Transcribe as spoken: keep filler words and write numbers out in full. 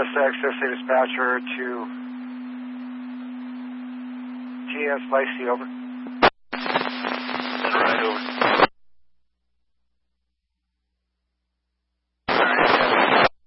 S X, S A dispatcher to T S Lacey, over.